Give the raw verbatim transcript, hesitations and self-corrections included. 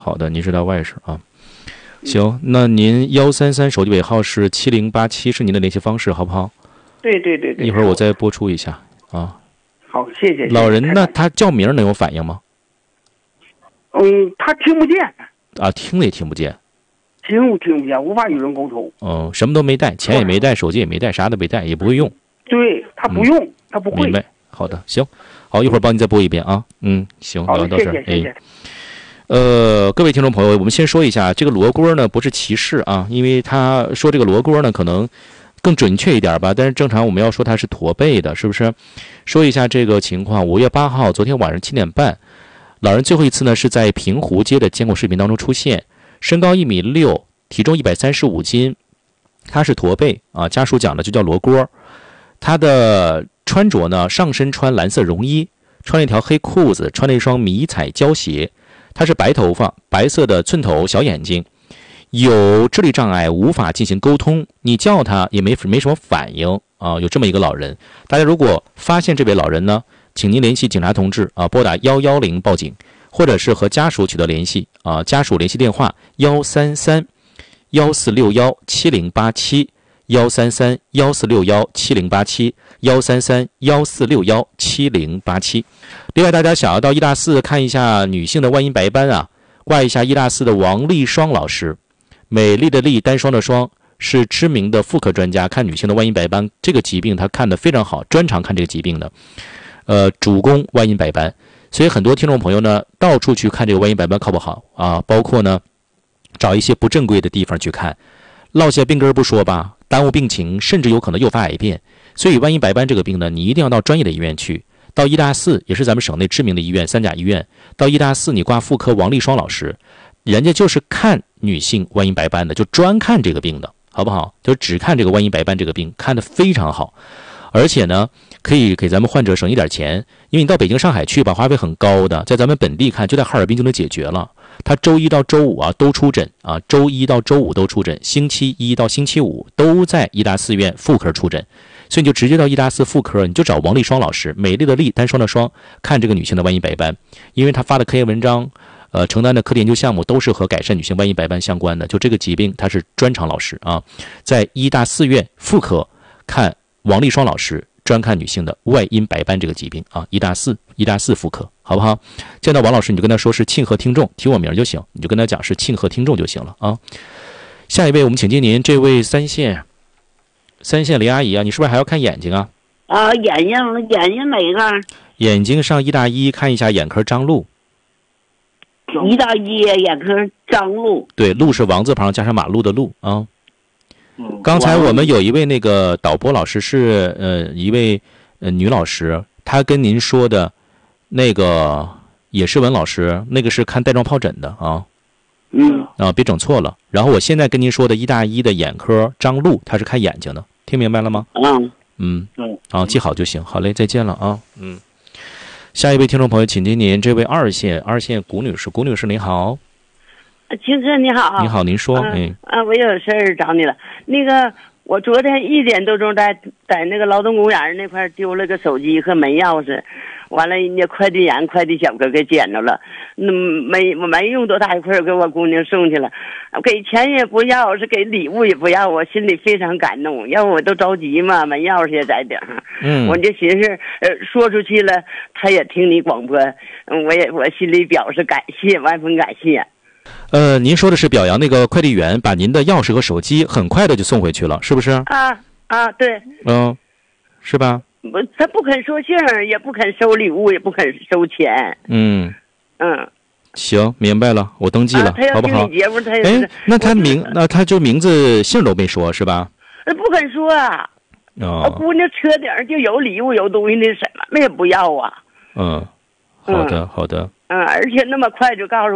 好的，您是他外甥啊。行，那您幺三三手机尾号是七零八七是您的联系方式，好不好？ 对对对对。 一会儿我再播出一下啊。 好，谢谢。 老人那他叫名能有反应吗？ 嗯，他听不见。 啊，听也听不见。 听听不见，无法与人沟通。 哦，什么都没带，钱也没带，手机也没带，啥都没带，也不会用。 对，他不用，嗯、他不会。 明白。好的，行，好，一会儿帮你再播一遍啊。嗯，行，聊到这儿。 谢谢。 哎，呃，各位听众朋友，我们先说一下这个罗锅呢，不是歧视啊，因为他说这个罗锅呢，可能更准确一点吧，但是正常我们要说它是驼背的，是不是？说一下这个情况，五月八号，昨天晚上七点半，老人最后一次呢是在平湖街的监控视频当中出现，身高一米六，体重一百三十五斤，他是驼背啊，家属讲的就叫罗锅。他的穿着呢，上身穿蓝色绒衣，穿了一条黑裤子，穿了一双迷彩胶鞋。他是白头发，白色的寸头，小眼睛，有智力障碍，无法进行沟通。你叫他也没没什么反应啊，有这么一个老人。大家如果发现这位老人呢，请您联系警察同志啊，拨打幺幺零报警，或者是和家属取得联系啊，家属联系电话幺三三幺四六幺七零八七。幺三三幺四六幺七零八七，幺三三幺四六幺七零八七。另外，大家想要到医大四看一下女性的外阴白斑啊，挂一下医大四的王丽双老师，美丽的丽，单双的双，是知名的妇科专家，看女性的外阴白斑这个疾病，他看得非常好，专长看这个疾病的，呃，主攻外阴白斑。所以很多听众朋友呢，到处去看这个外阴白斑靠不好啊，包括呢，找一些不正规的地方去看，落下病根不说吧。耽误病情，甚至有可能诱发癌变，所以外阴白斑这个病呢，你一定要到专业的医院去，到医大四也是咱们省内知名的医院，三甲医院，到医大四你挂妇科王丽双老师，人家就是看女性外阴白斑的，就专看这个病的，好不好？就只看这个外阴白斑这个病，看得非常好，而且呢，可以给咱们患者省一点钱，因为你到北京、上海去吧，花费很高的，在咱们本地看，就在哈尔滨就能解决了。他周一到周五啊都出诊啊，周一到周五都出诊，星期一到星期五都在医大四院妇科出诊，所以你就直接到医大四妇科，你就找王丽双老师，美丽的丽，单双的双，看这个女性的外阴白斑，因为他发的科研文章，呃，承担的科研研究项目都是和改善女性外阴白斑相关的，就这个疾病他是专长老师啊，在医大四院妇科看王丽双老师。专看女性的外阴白斑这个疾病啊，医大四医大四妇科，好不好？见到王老师你就跟他说是庆和听众，提我名就行，你就跟他讲是庆和听众就行了啊。下一位我们请进您这位三线三线李阿姨啊，你是不是还要看眼睛啊？ 啊，眼睛眼睛哪个？ 眼睛上医大一看一下眼科张璐。 医大一眼科张璐。 对，璐是王字旁加上马路的路啊。刚才我们有一位那个导播老师是呃一位呃女老师，她跟您说的那个也是文老师，那个是看带状疱疹的啊， 嗯啊别整错了。然后我现在跟您说的医大一的眼科张璐，她是看眼睛的，听明白了吗？ 嗯嗯嗯，啊记好就行。好嘞，再见了啊。嗯，下一位听众朋友，请接您这位二线二线谷女士，谷女士您好。 青哥你好， 你好，您说，哎、 嗯，啊，我有事儿找你了。那个，我昨天一点多钟在在那个劳动公园那块丢了个手机和门钥匙，完了人家快递员、快递小哥给捡着了，那没没用多大一会儿给我姑娘送去了，给钱也不要，是给礼物也不要，我心里非常感动，要我都着急嘛，门钥匙也在顶上， 嗯， 我就寻思，呃，说出去了，他也听你广播，我也我心里表示感谢，万分感谢。 呃，您说的是表扬那个快递员把您的钥匙和手机很快的就送回去了，是不是？ 啊啊，对， 嗯，是吧？ 不，他不肯说信儿，也不肯收礼物，也不肯收钱。 嗯嗯， 行，明白了，我登记了， 啊、他要好不好？ 听你节目，他也哎，那他名，那他就名字姓都没说，是吧？ 不肯说啊。 哦。 我姑娘车顶就有礼物，有东西，那什么也不要啊。 嗯，好的，好的。 嗯，而且那么快就告诉我。